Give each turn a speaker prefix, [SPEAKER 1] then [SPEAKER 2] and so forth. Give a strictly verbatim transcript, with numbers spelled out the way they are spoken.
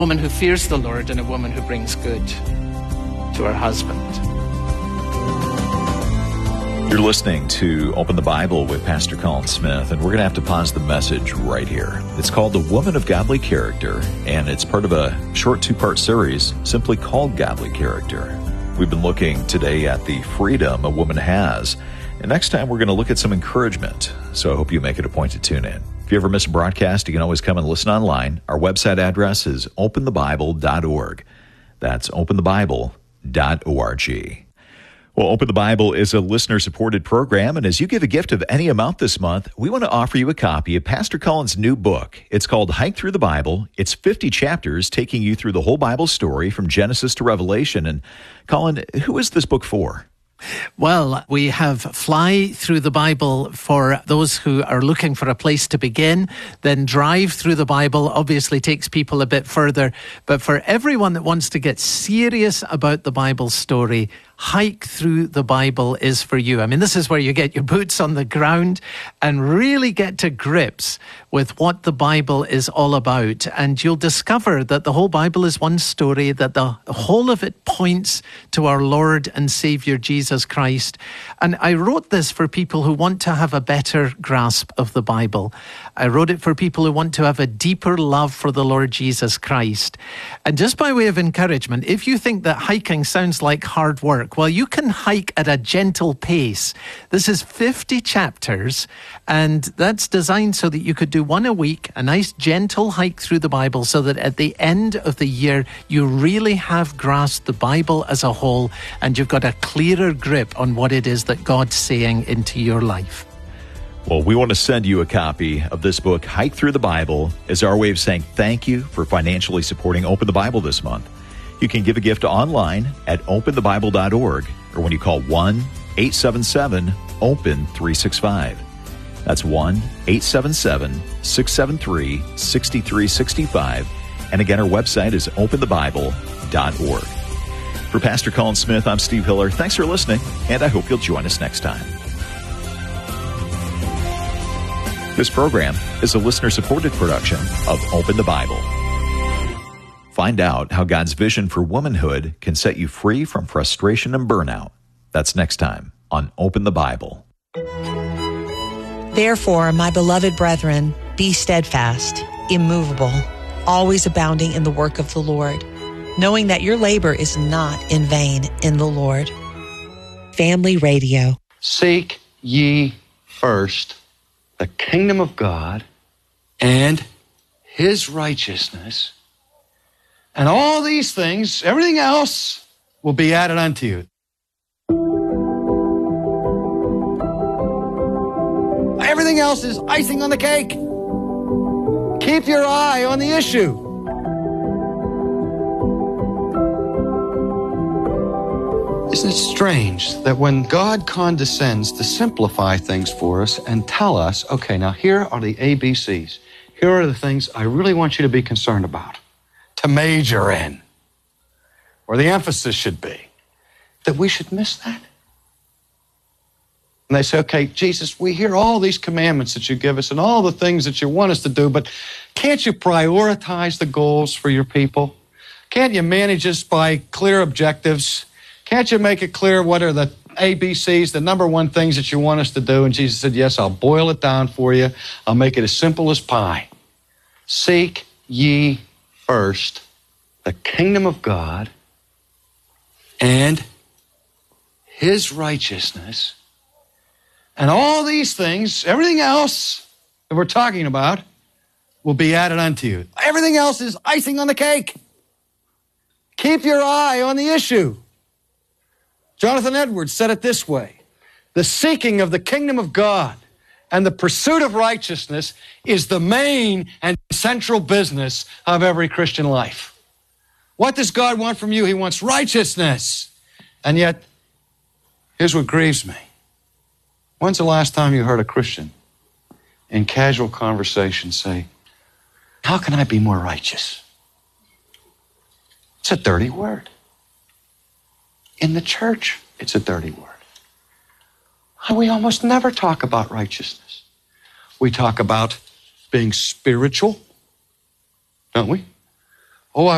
[SPEAKER 1] woman who fears the Lord and a woman who brings good to her husband.
[SPEAKER 2] You're listening to Open the Bible with Pastor Colin Smith, and we're going to have to pause the message right here. It's called The Woman of Godly Character, and it's part of a short two-part series simply called Godly Character. We've been looking today at the freedom a woman has, and next time we're going to look at some encouragement, so I hope you make it a point to tune in. If you ever miss a broadcast, you can always come and listen online. Our website address is open the bible dot org. That's open the bible dot org. Well, Open the Bible is a listener-supported program, and as you give a gift of any amount this month, we want to offer you a copy of Pastor Colin's new book. It's called Hike Through the Bible. It's fifty chapters taking you through the whole Bible story from Genesis to Revelation. And Colin, who is this book for?
[SPEAKER 1] Well, we have Fly Through the Bible for those who are looking for a place to begin. Then Drive Through the Bible obviously takes people a bit further. But for everyone that wants to get serious about the Bible story, Hike Through the Bible is for you. I mean, this is where you get your boots on the ground and really get to grips with what the Bible is all about. And you'll discover that the whole Bible is one story, that the whole of it points to our Lord and Savior Jesus Christ. And I wrote this for people who want to have a better grasp of the Bible. I wrote it for people who want to have a deeper love for the Lord Jesus Christ. And just by way of encouragement, if you think that hiking sounds like hard work, well, you can hike at a gentle pace. This is fifty chapters, and that's designed so that you could do one a week, a nice gentle hike through the Bible, so that at the end of the year, you really have grasped the Bible as a whole, and you've got a clearer grip on what it is that God's saying into your life.
[SPEAKER 2] Well, we want to send you a copy of this book, Hike Through the Bible, as our way of saying thank you for financially supporting Open the Bible this month. You can give a gift online at open the bible dot org or when you call one eight seven seven open three six five. That's one eight seven seven six seven three six three six five. And again, our website is open the bible dot org. For Pastor Colin Smith, I'm Steve Hiller. Thanks for listening, and I hope you'll join us next time. This program is a listener-supported production of Open the Bible. Find out how God's vision for womanhood can set you free from frustration and burnout. That's next time on Open the Bible.
[SPEAKER 3] Therefore, my beloved brethren, be steadfast, immovable, always abounding in the work of the Lord, knowing that your labor is not in vain in the Lord. Family Radio.
[SPEAKER 4] Seek ye first the kingdom of God and His righteousness, and all these things, everything else, will be added unto you. Everything else is icing on the cake. Keep your eye on the issue. Isn't it strange that when God condescends to simplify things for us and tell us, okay, now here are the A B Cs. Here are the things I really want you to be concerned about, to major in, where the emphasis should be, that we should miss that? And they say, okay, Jesus, we hear all these commandments that you give us and all the things that you want us to do, but can't you prioritize the goals for your people? Can't you manage this by clear objectives? Can't you make it clear what are the A B Cs, the number one things that you want us to do? And Jesus said, yes, I'll boil it down for you. I'll make it as simple as pie. Seek ye first the kingdom of God and His righteousness, and all these things, everything else that we're talking about, will be added unto you. Everything else is icing on the cake. Keep your eye on the issue. Jonathan Edwards said it this way: the seeking of the kingdom of God and the pursuit of righteousness is the main and central business of every Christian life. What does God want from you? He wants righteousness. And yet, here's what grieves me. When's the last time you heard a Christian in casual conversation say, how can I be more righteous? It's a dirty word. In the church, it's a dirty word. We almost never talk about righteousness. We talk about being spiritual, don't we?